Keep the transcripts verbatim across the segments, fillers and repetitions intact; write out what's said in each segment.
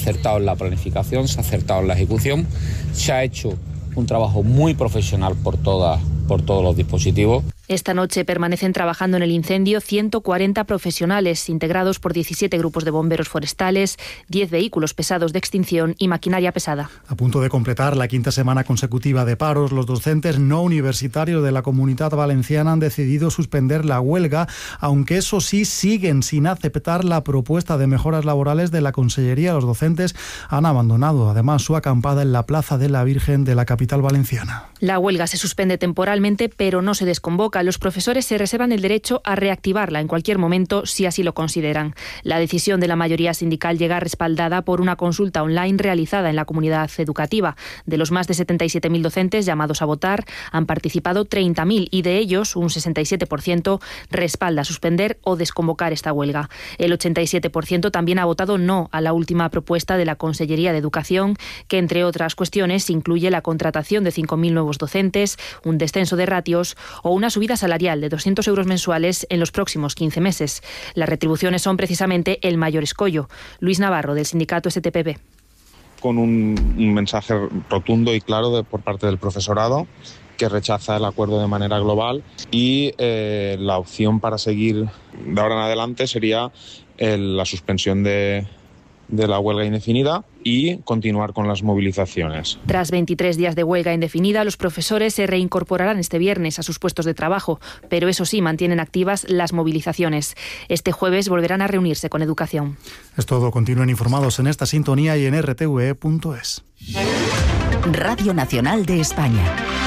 acertado en la planificación, se ha acertado en la ejecución, se ha hecho un trabajo muy profesional por todas, por todos los dispositivos. Esta noche permanecen trabajando en el incendio ciento cuarenta profesionales, integrados por diecisiete grupos de bomberos forestales, diez vehículos pesados de extinción y maquinaria pesada. A punto de completar la quinta semana consecutiva de paros, los docentes no universitarios de la Comunitat Valenciana han decidido suspender la huelga, aunque eso sí siguen sin aceptar la propuesta de mejoras laborales de la Consellería. Los docentes han abandonado además su acampada en la Plaza de la Virgen de la capital valenciana. La huelga se suspende temporalmente, pero no se desconvoca. Los profesores se reservan el derecho a reactivarla en cualquier momento si así lo consideran. La decisión de la mayoría sindical llega respaldada por una consulta online realizada en la comunidad educativa. De los más de setenta y siete mil docentes llamados a votar, han participado treinta mil y de ellos un sesenta y siete por ciento respalda suspender o desconvocar esta huelga. El ochenta y siete por ciento también ha votado no a la última propuesta de la Consellería de Educación, que entre otras cuestiones incluye la contratación de cinco mil nuevos docentes, un descenso de ratios o una subida salarial de doscientos euros mensuales en los próximos quince meses. Las retribuciones son precisamente el mayor escollo. Luis Navarro, del sindicato S T P B. Con un, un mensaje rotundo y claro de, por parte del profesorado, que rechaza el acuerdo de manera global, y eh, la opción para seguir de ahora en adelante sería el, la suspensión de, de la huelga indefinida y continuar con las movilizaciones. Tras veintitrés días de huelga indefinida, los profesores se reincorporarán este viernes a sus puestos de trabajo, pero eso sí, mantienen activas las movilizaciones. Este jueves volverán a reunirse con Educación. Es todo. Continúen informados en esta sintonía y en r t v e punto es. Radio Nacional de España.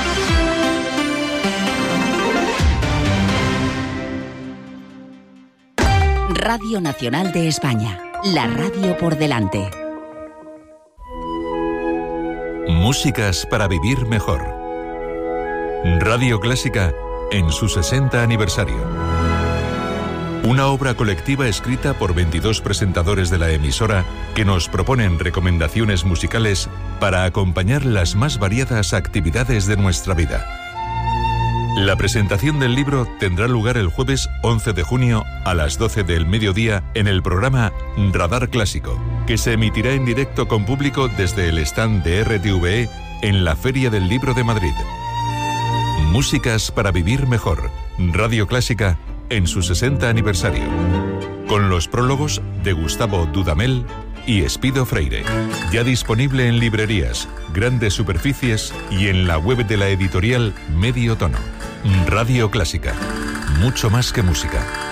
Radio Nacional de España. La radio por delante. Músicas para vivir mejor. Radio Clásica en su sesenta aniversario. Una obra colectiva escrita por veintidós presentadores de la emisora que nos proponen recomendaciones musicales para acompañar las más variadas actividades de nuestra vida. La presentación del libro tendrá lugar el jueves once de junio a las doce del mediodía en el programa Radar Clásico, que se emitirá en directo con público desde el stand de R T V E en la Feria del Libro de Madrid. Músicas para vivir mejor. Radio Clásica en su sesenta aniversario. Con los prólogos de Gustavo Dudamel y Espido Freire. Ya disponible en librerías, grandes superficies y en la web de la editorial Medio Tono. Radio Clásica. Mucho más que música.